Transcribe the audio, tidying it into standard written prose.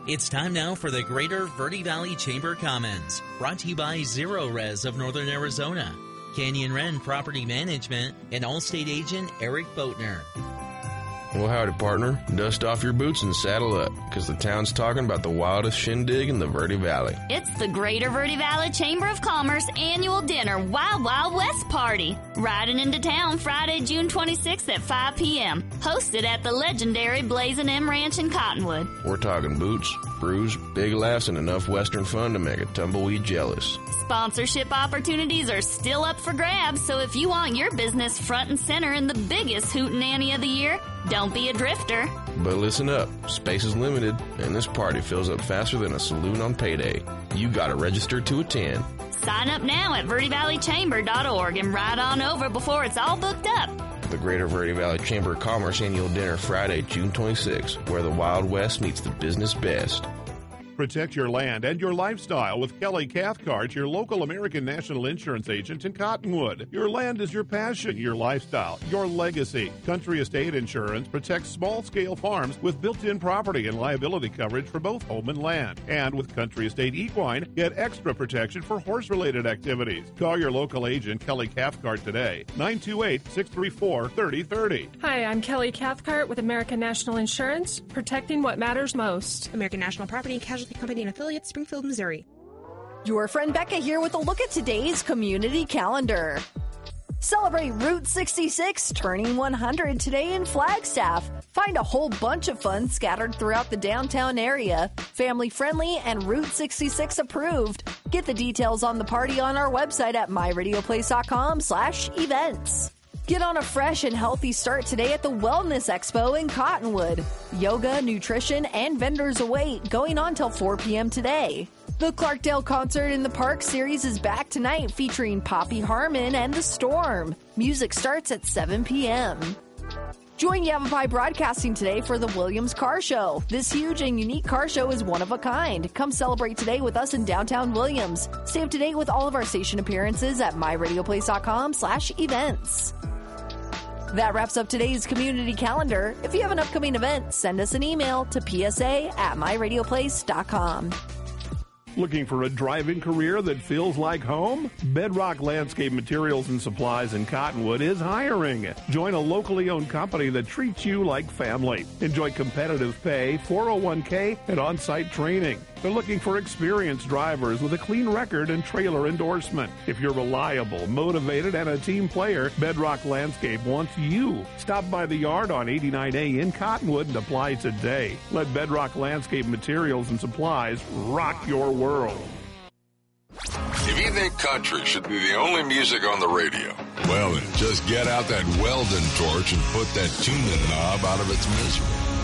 It's time now for the Greater Verde Valley Chamber Comments, brought to you by Zero Res of Northern Arizona, Canyon Wren Property Management, and Allstate agent Eric Boatner. Well, howdy, partner. Dust off your boots and saddle up, because the town's talking about the wildest shindig in the Verde Valley. It's the Greater Verde Valley Chamber of Commerce annual dinner Wild Wild West party. Riding into town Friday, June 26th at 5 p.m. Hosted at the legendary Blazin' M Ranch in Cottonwood. We're talking boots, brews, big laughs, and enough Western fun to make a tumbleweed jealous. Sponsorship opportunities are still up for grabs, so if you want your business front and center in the biggest hootenanny of the year, don't be a drifter. But listen up, space is limited, and this party fills up faster than a saloon on payday. You gotta register to attend. Sign up now at verdevalleychamber.org and ride on over before it's all booked up. The Greater Verde Valley Chamber of Commerce annual dinner Friday, June 26th, where the Wild West meets the business best. Protect your land and your lifestyle with Kelly Cathcart, your local American National Insurance agent in Cottonwood. Your land is your passion, your lifestyle, your legacy. Country Estate Insurance protects small-scale farms with built-in property and liability coverage for both home and land. And with Country Estate Equine, get extra protection for horse-related activities. Call your local agent, Kelly Cathcart, today, 928-634-3030. Hi, I'm Kelly Cathcart with American National Insurance, protecting what matters most. American National Property and Casualty Company and affiliates, Springfield, Missouri. Your friend Becca here with a look at today's community calendar. Celebrate Route 66 turning 100 today in Flagstaff. Find a whole bunch of fun scattered throughout the downtown area. Family friendly and Route 66 approved. Get the details on the party on our website at myradioplace.com/events. Get on a fresh and healthy start today at the Wellness Expo in Cottonwood. Yoga, nutrition, and vendors await, going on till 4 p.m. today. The Clarkdale Concert in the Park series is back tonight, featuring Poppy Harmon and The Storm. Music starts at 7 p.m. Join Yavapai Broadcasting today for the Williams Car Show. This huge and unique car show is one of a kind. Come celebrate today with us in downtown Williams. Stay up to date with all of our station appearances at myradioplace.com/events. That wraps up today's community calendar. If you have an upcoming event, send us an email to psa@myradioplace.com. Looking for a driving career that feels like home? Bedrock Landscape Materials and Supplies in Cottonwood is hiring. Join a locally owned company that treats you like family. Enjoy competitive pay, 401k, and on-site training. They're looking for experienced drivers with a clean record and trailer endorsement. If you're reliable, motivated, and a team player, Bedrock Landscape wants you. Stop by the yard on 89A in Cottonwood and apply today. Let Bedrock Landscape Materials and Supplies rock your world. If you think country should be the only music on the radio, well then, just get out that Weldon torch and put that tuning knob out of its misery.